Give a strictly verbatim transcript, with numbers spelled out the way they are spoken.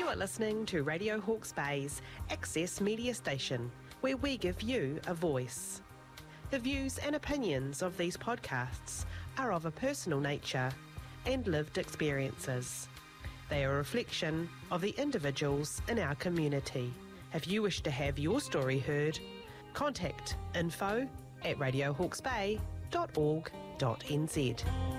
You are listening to Radio Hawke's Bay's Access Media Station, where we give you a voice. The views and opinions of these podcasts are of a personal nature and lived experiences. They are a reflection of the individuals in our community. If you wish to have your story heard, contact info at radio hawke's bay dot org dot n z.